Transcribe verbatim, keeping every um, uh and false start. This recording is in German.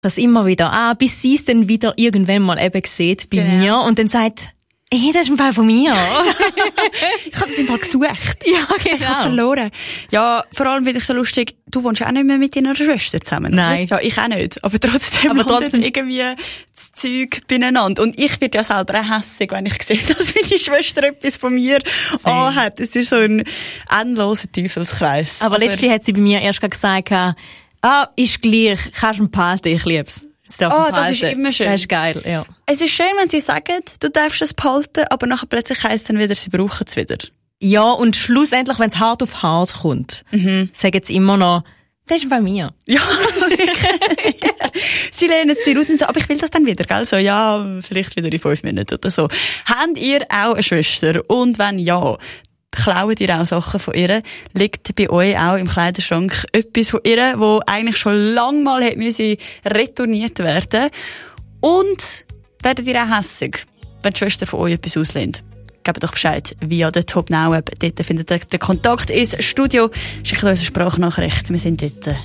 das immer wieder an, bis sie es dann wieder irgendwann mal eben sieht bei genau. mir und dann sagt, hey, das ist ein Fall von mir. Ich habe das im Fall gesucht. Ja, genau. Ich habe es verloren. Ja, vor allem finde ich so lustig, du wohnst auch nicht mehr mit deiner Schwester zusammen. Nein. Oder? Ja, ich auch nicht. Aber trotzdem aber trotzdem irgendwie das Zeug beieinander. Und ich werde ja selber auch hässig, wenn ich sehe, dass meine Schwester etwas von mir anhat. Es ist so ein endloser Teufelskreis. Aber, aber letztens hat sie bei mir erst gesagt, ah, ist gleich, kannst du ihn behalten, ich lieb's. Oh, das ist immer schön. Das ist geil, ja. Es ist schön, wenn sie sagen, du darfst es behalten, aber nachher plötzlich heisst es dann wieder, sie brauchen es wieder. Ja, und schlussendlich, wenn es hart auf hart kommt, mhm. sagen sie immer noch, das ist bei mir. Ja, sie lehnen sie raus und so, aber ich will das dann wieder, gell? So, ja, vielleicht wieder in fünf Minuten oder so. Habt ihr auch eine Schwester? Und wenn ja, klaut ihr auch Sachen von ihr? Liegt bei euch auch im Kleiderschrank etwas von ihr, wo eigentlich schon lange mal hätte müssen retourniert werden? Und werdet ihr auch hässig, wenn die Schwester von euch etwas auslehnt? Gebt doch Bescheid via der Top Now App. Dort findet ihr den Kontakt ins Studio. Schickt uns eine Sprachnachricht. Wir sind dort